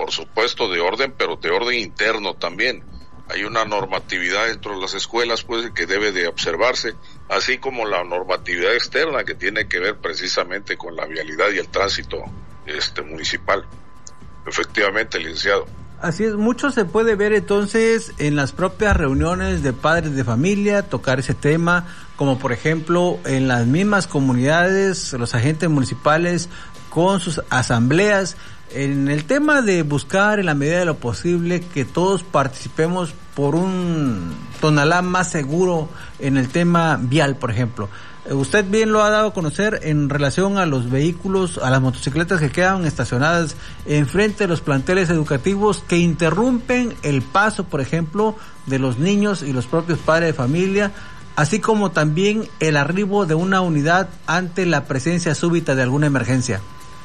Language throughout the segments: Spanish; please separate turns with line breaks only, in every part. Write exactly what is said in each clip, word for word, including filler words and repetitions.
por supuesto de orden, pero de orden interno también. Hay una normatividad dentro de las escuelas, pues, que debe de observarse, así como la normatividad externa que tiene que ver precisamente con la vialidad y el tránsito este municipal. Efectivamente, licenciado.
Así es, mucho se puede ver entonces en las propias reuniones de padres de familia, tocar ese tema, como por ejemplo en las mismas comunidades, los agentes municipales con sus asambleas, en el tema de buscar en la medida de lo posible que todos participemos por un Tonalá más seguro en el tema vial, por ejemplo. Usted bien lo ha dado a conocer en relación a los vehículos, a las motocicletas que quedan estacionadas enfrente de los planteles educativos que interrumpen el paso, por ejemplo, de los niños y los propios padres de familia, así como también el arribo de una unidad ante la presencia súbita de alguna emergencia.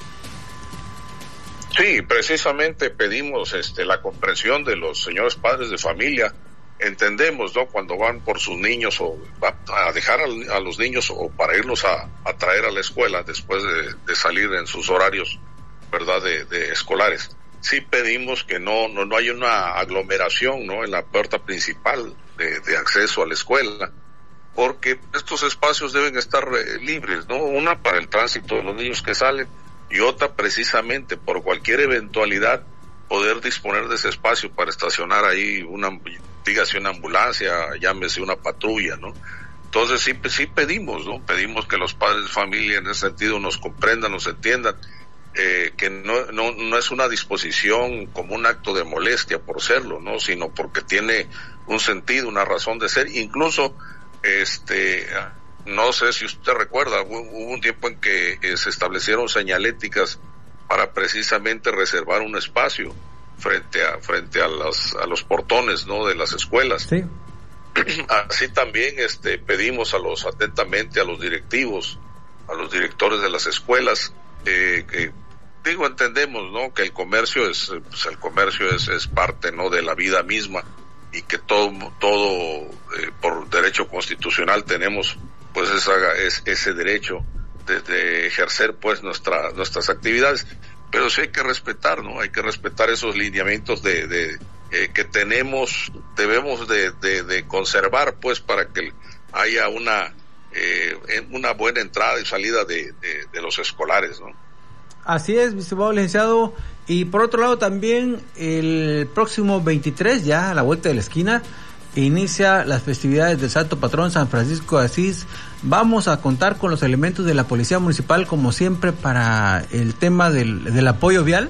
Sí, precisamente pedimos este la comprensión de los señores padres de familia. Entendemos, ¿no?, cuando van por sus niños o a dejar a, a los niños o para irlos a, a traer a la escuela después de, de salir en sus horarios, ¿verdad?, de, de escolares. Sí pedimos que no, no, no haya una aglomeración, ¿no?, en la puerta principal de, de acceso a la escuela, porque estos espacios deben estar eh, libres, ¿no?, una para el tránsito de los niños que salen y otra precisamente por cualquier eventualidad poder disponer de ese espacio para estacionar ahí una, dígase una ambulancia, llámese una patrulla, ¿no? Entonces sí, sí pedimos, ¿no? Pedimos que los padres de familia en ese sentido nos comprendan, nos entiendan, eh, que no, no, no es una disposición como un acto de molestia por serlo, ¿no? Sino porque tiene un sentido, una razón de ser. Incluso, este, no sé si usted recuerda, hubo, hubo un tiempo en que eh, se establecieron señaléticas para precisamente reservar un espacio frente a frente a los a los portones, ¿no?, de las escuelas.
Sí.
Así también este pedimos a los atentamente a los directivos, a los directores de las escuelas, eh, que digo entendemos, ¿no?, que el comercio es pues el comercio es es parte, ¿no?, de la vida misma y que todo todo eh, por derecho constitucional tenemos pues esa es, ese derecho de, de ejercer pues nuestra nuestras actividades, pero sí hay que respetar, ¿no? Hay que respetar esos lineamientos de, de eh, que tenemos, debemos de, de, de conservar pues para que haya una eh, una buena entrada y salida de, de, de los escolares, ¿no?
Así es, mi estimado licenciado. Y por otro lado también el próximo veintitrés, ya a la vuelta de la esquina, inicia las festividades del Santo Patrón San Francisco de Asís. Vamos a contar con los elementos de la Policía Municipal como siempre para el tema del, del apoyo vial.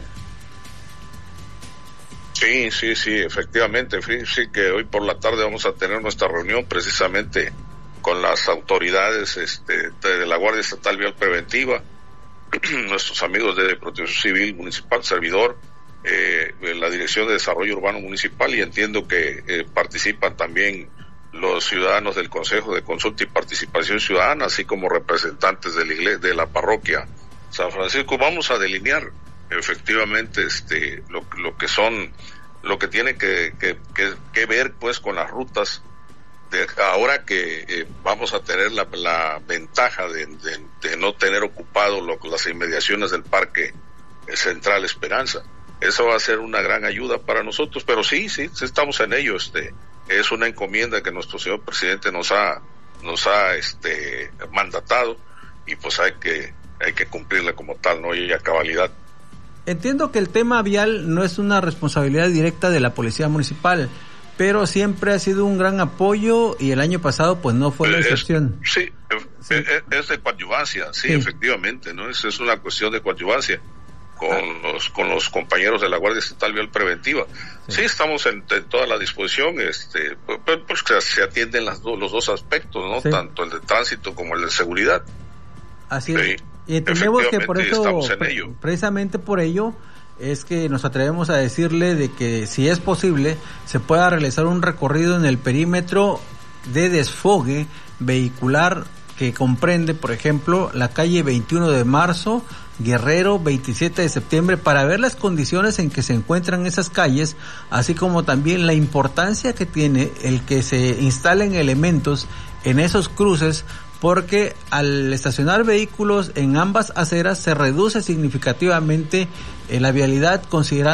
Sí, sí, sí, efectivamente. Sí, que hoy por la tarde vamos a tener nuestra reunión precisamente con las autoridades este, de la Guardia Estatal Vial Preventiva, nuestros amigos de Protección Civil Municipal, servidor, eh, la Dirección de Desarrollo Urbano Municipal, y entiendo que eh, participan también los ciudadanos del Consejo de Consulta y Participación Ciudadana, así como representantes de la iglesia, de la parroquia San Francisco. Vamos a delinear efectivamente este lo, lo que son, lo que tiene que, que, que, que ver pues con las rutas de ahora que eh, vamos a tener la, la ventaja de, de, de no tener ocupado lo, las inmediaciones del Parque Central Esperanza. Eso va a ser una gran ayuda para nosotros, pero sí, sí, sí estamos en ello. Este es una encomienda que nuestro señor presidente nos ha nos ha este mandatado y pues hay que hay que cumplirla como tal, ¿no? Y a cabalidad.
Entiendo que el tema vial no es una responsabilidad directa de la Policía Municipal, pero siempre ha sido un gran apoyo y el año pasado pues no fue la excepción.
Es, sí, sí. Es, es de coadyuvancia, sí, sí, efectivamente, ¿no? Es, es una cuestión de coadyuvancia con ah. los con los compañeros de la Guardia Estatal Vial Preventiva. Sí, sí estamos en, en toda la disposición, este, pues, pues que se atienden las do, los dos aspectos, ¿no? Sí. Tanto el de tránsito como el de seguridad.
Así es. Sí, y entendemos que por eso, pre- precisamente por ello, es que nos atrevemos a decirle de que si es posible se pueda realizar un recorrido en el perímetro de desfogue vehicular que comprende, por ejemplo, la calle veintiuno de marzo, Guerrero, veintisiete de septiembre, para ver las condiciones en que se encuentran esas calles, así como también la importancia que tiene el que se instalen elementos en esos cruces, porque al estacionar vehículos en ambas aceras se reduce significativamente eh, la vialidad, considerando